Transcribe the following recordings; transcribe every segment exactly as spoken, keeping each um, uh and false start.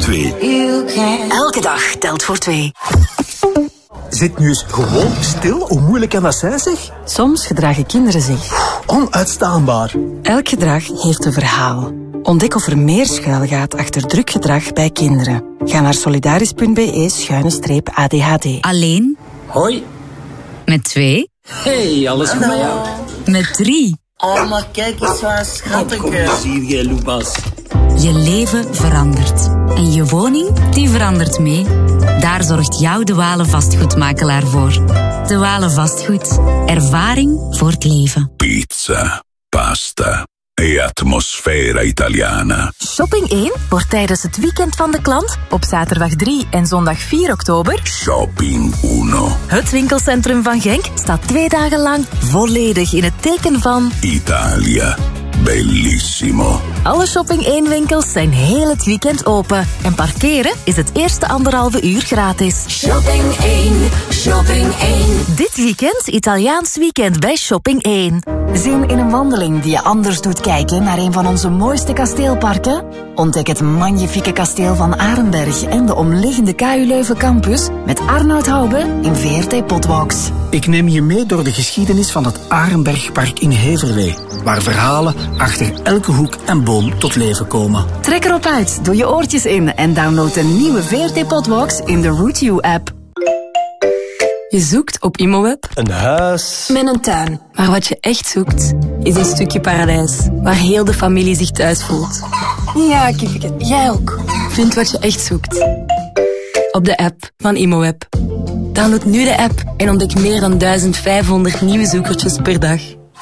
twee. Elke dag telt voor twee. Zit nu eens gewoon stil. Hoe moeilijk kan dat zijn, zeg? Soms gedragen kinderen zich onuitstaanbaar. Elk gedrag heeft een verhaal. Ontdek of er meer schuilgaat achter druk gedrag bij kinderen. Ga naar solidaris.be schuine streep A D H D. Alleen? Hoi. Met twee? Hey, alles goed met jou? Met drie? Oh, maar kijk eens waar schattig. Kom eens hier, jij Loebas. Je leven verandert. En je woning, die verandert mee. Daar zorgt jouw De Walen vastgoedmakelaar voor. De Walen Vastgoed. Ervaring voor het leven. Pizza, pasta e atmosfera italiana. Shopping één wordt tijdens het weekend van de klant op zaterdag drie en zondag vier oktober. Shopping uno. Het winkelcentrum van Genk staat twee dagen lang volledig in het teken van Italia. Bellissimo. Alle Shopping één winkels zijn heel het weekend open. En parkeren is het eerste anderhalve uur gratis. Shopping één, Shopping één. Dit weekend Italiaans weekend bij Shopping één. Zin in een wandeling die je anders doet kijken naar een van onze mooiste kasteelparken? Ontdek het magnifieke kasteel van Arenberg en de omliggende K U Leuven campus met Arnoud Haube in V R T Potwalks. Ik neem je mee door de geschiedenis van het Arenbergpark in Heverlee, waar verhalen achter elke hoek en boom tot leven komen. Trek erop uit, doe je oortjes in en download de nieuwe V R T Potwalks in de Route You app. Je zoekt op ImoWeb Een huis. met een tuin. Maar wat je echt zoekt, is een stukje paradijs. Waar heel de familie zich thuis voelt. Ja, kippetje, jij ook. Vind wat je echt zoekt. Op de app van ImoWeb. Download nu de app en ontdek meer dan vijftienhonderd nieuwe zoekertjes per dag.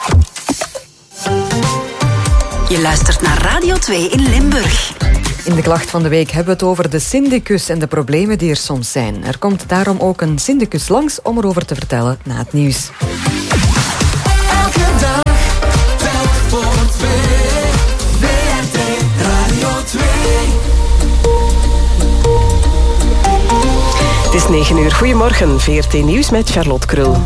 Je luistert naar Radio twee in Limburg. In de klacht van de week hebben we het over de syndicus en de problemen die er soms zijn. Er komt daarom ook een syndicus langs om erover te vertellen na het nieuws. Elke dag telt voor twee. V R T Radio twee. Het is negen uur. Goedemorgen, V R T Nieuws met Charlotte Krul.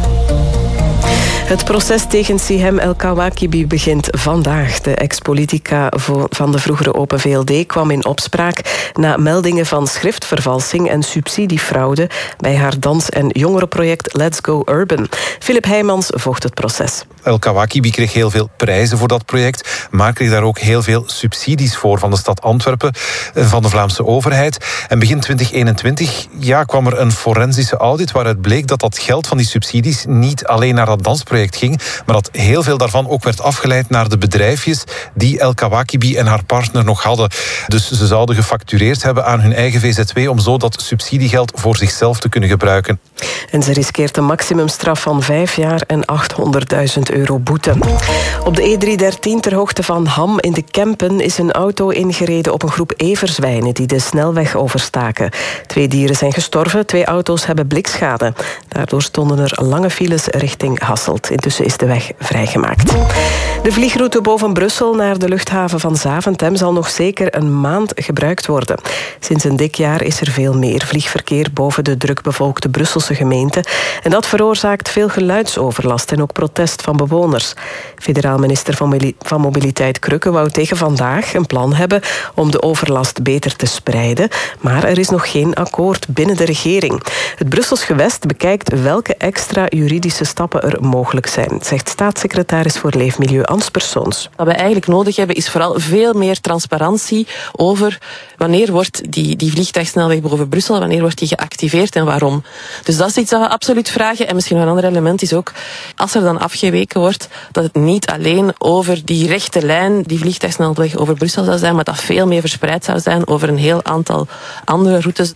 Het proces tegen Sihem El Kawakibi begint vandaag. De ex-politica van de vroegere Open V L D kwam in opspraak na meldingen van schriftvervalsing en subsidiefraude bij haar dans- en jongerenproject Let's Go Urban. Philip Heijmans volgt het proces. El Kawakibi kreeg heel veel prijzen voor dat project, maar kreeg daar ook heel veel subsidies voor van de stad Antwerpen, van de Vlaamse overheid. En begin twintig eenentwintig ja, kwam er een forensische audit waaruit bleek dat dat geld van die subsidies niet alleen naar dat dansproject ging, maar dat heel veel daarvan ook werd afgeleid naar de bedrijfjes die El Kawakibi en haar partner nog hadden. Dus ze zouden gefactureerd hebben aan hun eigen V Z W om zo dat subsidiegeld voor zichzelf te kunnen gebruiken. En ze riskeert een maximumstraf van vijf jaar en achthonderdduizend euro boete. Op de E driehonderddertien ter hoogte van Ham in de Kempen is een auto ingereden op een groep everzwijnen die de snelweg overstaken. Twee dieren zijn gestorven, twee auto's hebben blikschade. Daardoor stonden er lange files richting Hasselt. Intussen is de weg vrijgemaakt. De vliegroute boven Brussel naar de luchthaven van Zaventem zal nog zeker een maand gebruikt worden. Sinds een dik jaar is er veel meer vliegverkeer boven de drukbevolkte Brusselse gemeente. En dat veroorzaakt veel geluidsoverlast en ook protest van bewoners. Federaal minister van Mobiliteit Krukke wou tegen vandaag een plan hebben om de overlast beter te spreiden. Maar er is nog geen akkoord binnen de regering. Het Brussels gewest bekijkt welke extra juridische stappen er mogelijk zijn, zegt staatssecretaris voor Leefmilieu Ans Persoons. Wat we eigenlijk nodig hebben is vooral veel meer transparantie over wanneer wordt die, die vliegtuigsnelweg boven Brussel, wanneer wordt die geactiveerd en waarom. Dus dat is iets dat we absoluut vragen. En misschien een ander element is ook, als er dan afgeweken wordt, dat het niet alleen over die rechte lijn, die vliegtuigsnelweg over Brussel zou zijn, maar dat veel meer verspreid zou zijn over een heel aantal andere routes.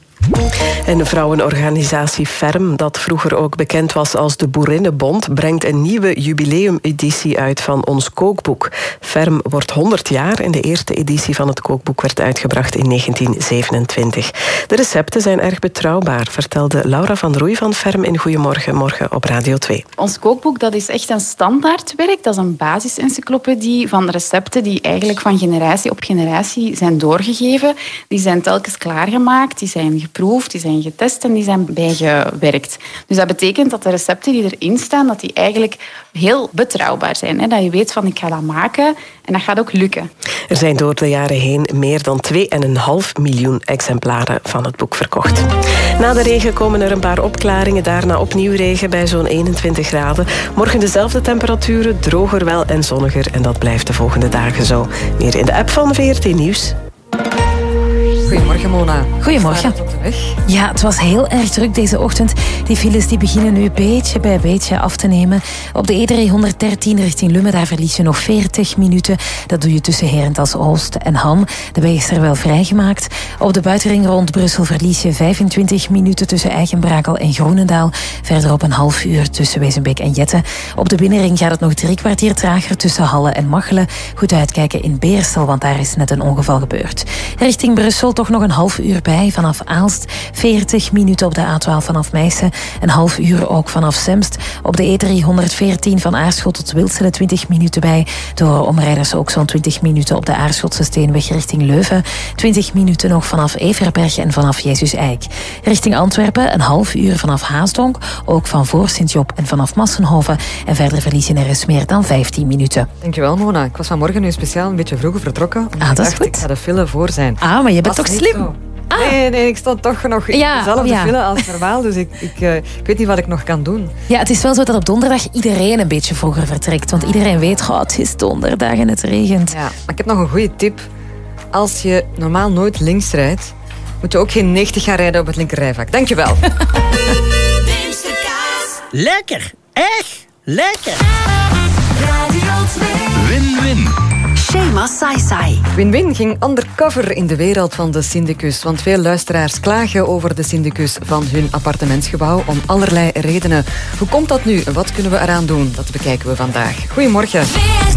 En de vrouwenorganisatie Ferm, dat vroeger ook bekend was als de Boerinnenbond, brengt een nieuwe jubileumeditie uit van ons kookboek. Ferm wordt honderd jaar en de eerste editie van het kookboek werd uitgebracht in negentien zevenentwintig. De recepten zijn erg betrouwbaar, vertelde Laura van Roei van Ferm in Goedemorgen morgen op Radio twee. Ons kookboek dat is echt een standaardwerk. Dat is een basisencyclopedie van recepten die eigenlijk van generatie op generatie zijn doorgegeven. Die zijn telkens klaargemaakt, die zijn geproefd, die zijn getest en die zijn bijgewerkt. Dus dat betekent dat de recepten die erin staan, dat die eigenlijk heel betrouwbaar zijn. Hè? Dat je weet van, ik ga dat maken en dat gaat ook lukken. Er zijn door de jaren heen meer dan twee komma vijf miljoen exemplaren van het boek verkocht. Na de regen komen er een paar opklaringen, daarna opnieuw regen bij zo'n eenentwintig graden. Morgen dezelfde temperaturen, droger wel en zonniger. En dat blijft de volgende dagen zo. Meer in de app van V R T Nieuws. Goedemorgen, Mona. Goedemorgen. Op de weg? Ja, het was heel erg druk deze ochtend. Die files die beginnen nu beetje bij beetje af te nemen. Op de E driehonderddertien richting Lummen, daar verlies je nog veertig minuten. Dat doe je tussen Herentals-Oost en Ham. De weg is er wel vrijgemaakt. Op de buitenring rond Brussel verlies je vijfentwintig minuten tussen Eigenbrakel en Groenendaal. Verderop een half uur tussen Wezenbeek en Jetten. Op de binnenring gaat het nog drie kwartier trager tussen Halle en Machelen. Goed uitkijken in Beersel, want daar is net een ongeval gebeurd. Richting Brussel toch nog een half uur bij vanaf Aalst. veertig minuten op de A twaalf vanaf Meissen. Een half uur ook vanaf Semst. Op de E driehonderdveertien van Aarschot tot Wilsele twintig minuten bij. Door omrijders ook zo'n twintig minuten op de Aarschotse Steenweg richting Leuven. twintig minuten nog vanaf Everberg en vanaf Jezus Eik. Richting Antwerpen een half uur vanaf Haasdonk. Ook van voor Sint-Job en vanaf Massenhoven. En verder verliezen er is meer dan vijftien minuten. Dankjewel, Mona. Ik was vanmorgen nu speciaal een beetje vroeger vertrokken. Ah, dat is dacht, goed. Ik ga de file voor zijn. Ah, maar je bent Was toch niet slim? zo. Ah. Nee, nee, ik stond toch nog in Ja, dezelfde ja. file als normaal. Dus ik, ik, uh, ik weet niet wat ik nog kan doen. Ja, het is wel zo dat op donderdag iedereen een beetje vroeger vertrekt. Want iedereen weet, oh, het is donderdag en het regent. Ja, maar ik heb nog een goede tip. Als je normaal nooit links rijdt, moet je ook geen negentig gaan rijden op het linkerrijvak. Dankjewel. Lekker, echt lekker. Win-win. Shema Sai Sai. Win-Win ging undercover in de wereld van de syndicus. Want veel luisteraars klagen over de syndicus van hun appartementsgebouw om allerlei redenen. Hoe komt dat nu en wat kunnen we eraan doen? Dat bekijken we vandaag. Goedemorgen.